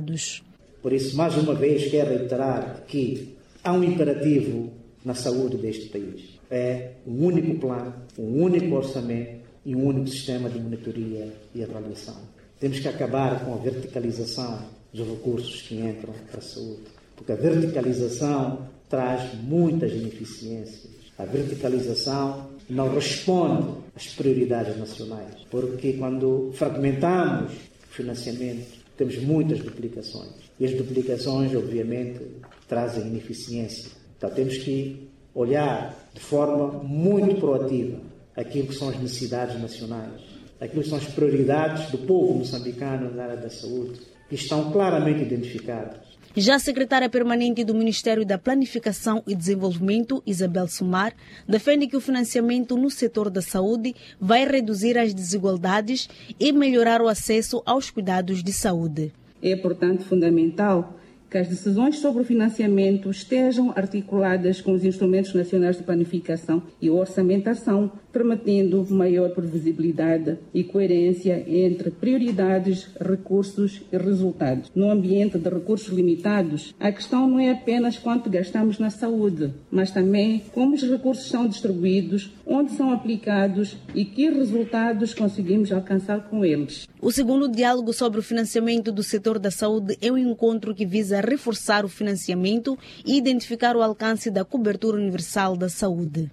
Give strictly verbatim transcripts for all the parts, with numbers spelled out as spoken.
Por isso, mais uma vez, quero reiterar que há um imperativo na saúde deste país. É um único plano, um único orçamento e um único sistema de monitoria e avaliação. Temos que acabar com a verticalização dos recursos que entram para a saúde, porque a verticalização traz muitas ineficiências. A verticalização não responde às prioridades nacionais, porque quando fragmentamos o financiamento, temos muitas duplicações. E as duplicações, obviamente, trazem ineficiência. Então temos que olhar de forma muito proativa aquilo que são as necessidades nacionais, aquilo que são as prioridades do povo moçambicano na área da saúde, que estão claramente identificadas. Já a secretária permanente do Ministério da Planificação e Desenvolvimento, Isabel Sumar, defende que o financiamento no setor da saúde vai reduzir as desigualdades e melhorar o acesso aos cuidados de saúde. É, portanto, fundamental que as decisões sobre o financiamento estejam articuladas com os instrumentos nacionais de planificação e orçamentação, permitindo maior previsibilidade e coerência entre prioridades, recursos e resultados. No ambiente de recursos limitados, a questão não é apenas quanto gastamos na saúde, mas também como os recursos são distribuídos, onde são aplicados e que resultados conseguimos alcançar com eles. O segundo diálogo sobre o financiamento do setor da saúde é um encontro que visa reforçar o financiamento e identificar o alcance da cobertura universal da saúde.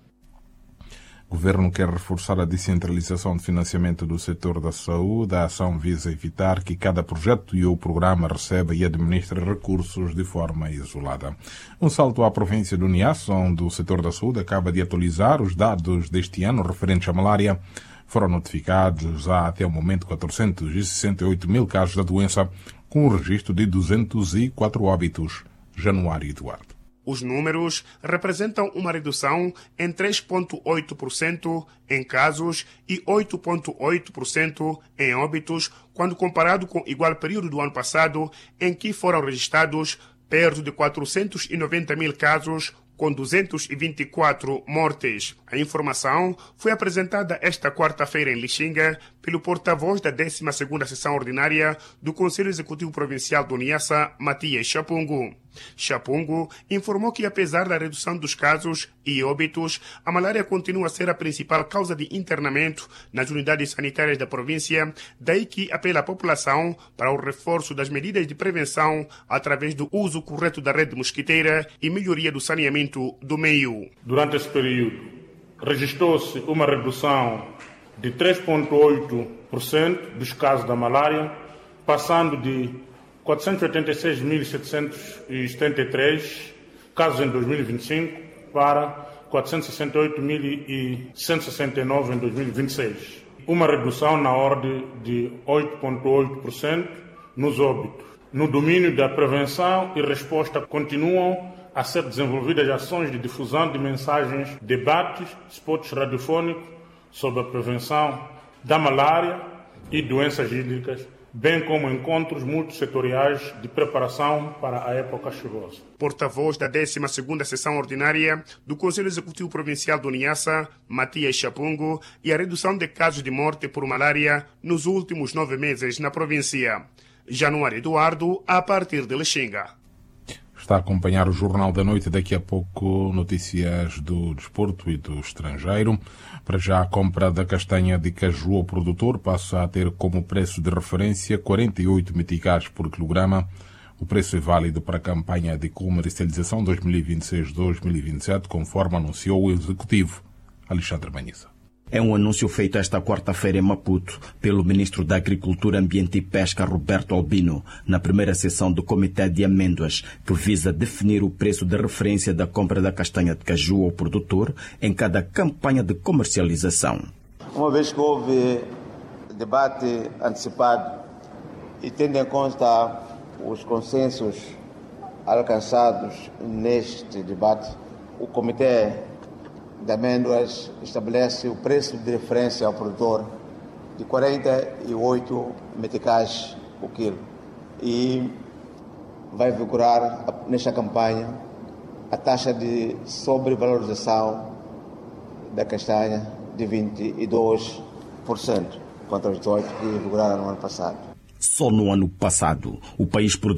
O governo quer reforçar a descentralização de financiamento do setor da saúde. A ação visa evitar que cada projeto e ou programa receba e administre recursos de forma isolada. Um salto à província do Niassa, onde o setor da saúde acaba de atualizar os dados deste ano referentes à malária. Foram notificados há até o momento quatrocentos e sessenta e oito mil casos da doença, com o registro de duzentos e quatro óbitos. Januário Eduardo. Os números representam uma redução em três vírgula oito por cento em casos e oito vírgula oito por cento em óbitos, quando comparado com o igual período do ano passado, em que foram registrados perto de quatrocentos e noventa mil casos, com duzentos e vinte e quatro mortes. A informação foi apresentada esta quarta-feira em Lixinga pelo porta-voz da décima segunda Sessão Ordinária do Conselho Executivo Provincial do Niassa, Matias Chapungo. Chapungo informou que, apesar da redução dos casos e óbitos, a malária continua a ser a principal causa de internamento nas unidades sanitárias da província, daí que apela à população para o reforço das medidas de prevenção através do uso correto da rede mosquiteira e melhoria do saneamento do meio. Durante esse período, registrou-se uma redução de três vírgula oito por cento dos casos da malária, passando de quatrocentos e oitenta e seis mil setecentos e setenta e três casos em dois mil e vinte e cinco para quatrocentos e sessenta e oito mil cento e sessenta e nove em dois mil e vinte e seis. Uma redução na ordem de oito vírgula oito por cento nos óbitos. No domínio da prevenção e resposta continuam a ser desenvolvidas ações de difusão de mensagens, debates, spots radiofônicos sobre a prevenção da malária e doenças hídricas, bem como encontros multissetoriais de preparação para a época chuvosa. Porta-voz da décima segunda Sessão Ordinária do Conselho Executivo Provincial do Niassa, Matias Chapungo, e a redução de casos de morte por malária nos últimos nove meses na província. Januário Eduardo, a partir de Lixinga. Está a acompanhar o Jornal da Noite, daqui a pouco notícias do desporto e do estrangeiro. Para já, a compra da castanha de caju ao produtor passa a ter como preço de referência quarenta e oito meticais por quilograma. O preço é válido para a campanha de comercialização dois mil e vinte e seis dois mil e vinte e sete, conforme anunciou o executivo Alexandre Maniza. É um anúncio feito esta quarta-feira em Maputo pelo ministro da Agricultura, Ambiente e Pesca, Roberto Albino, na primeira sessão do Comitê de Amêndoas, que visa definir o preço de referência da compra da castanha de caju ao produtor em cada campanha de comercialização. Uma vez que houve debate antecipado e tendo em conta os consensos alcançados neste debate, o Comitê de Amêndoas estabelece o preço de referência ao produtor de quarenta e oito meticais por quilo e vai vigorar nesta campanha a taxa de sobrevalorização da castanha de vinte e dois por cento, contra os dezoito por cento que vigoraram no ano passado. Só no ano passado, o país produziu